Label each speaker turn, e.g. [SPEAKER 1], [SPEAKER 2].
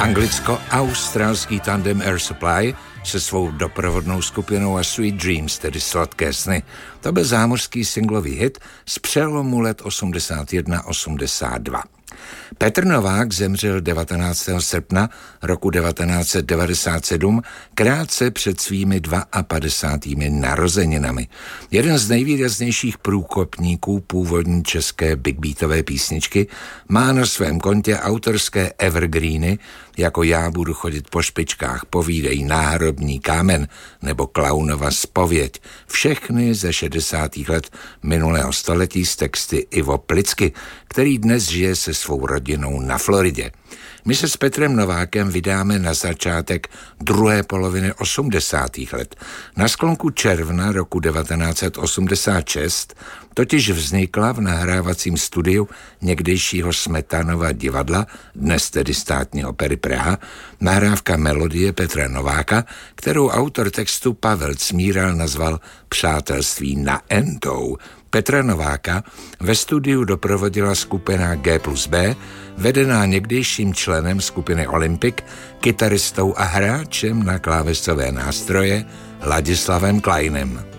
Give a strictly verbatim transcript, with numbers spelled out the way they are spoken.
[SPEAKER 1] Anglicko-australský tandem Air Supply se svou doprovodnou skupinou a Sweet Dreams, tedy Sladké sny. To byl zámořský singlový hit z přelomu let osmdesát jedna osmdesát dva. Petr Novák zemřel devatenáctého srpna roku devatenáct set devadesát sedm, krátce před svými padesátými dvěma narozeninami. Jeden z nejvýraznějších průkopníků původní české big beatové písničky má na svém kontě autorské evergreeny, jako Já budu chodit po špičkách, Povídej, Náhrobní kámen nebo Klaunova zpověď. Všechny ze šedesátých let minulého století s texty Ivo Plicky, který dnes žije se svou rodinou na Floridě. My se s Petrem Novákem vydáme na začátek druhé poloviny osmdesátých let. Na sklonku června roku devatenáct set osmdesát šest totiž vznikla v nahrávacím studiu někdejšího Smetanova divadla, dnes tedy Státní opery Praha, nahrávka melodie Petra Nováka, kterou autor textu Pavel Cmíral nazval Přátelství na entou. Petra Nováka ve studiu doprovodila skupina G plus B, vedená někdejším členem skupiny Olympic, kytaristou a hráčem na klávesové nástroje Ladislavem Kleinem.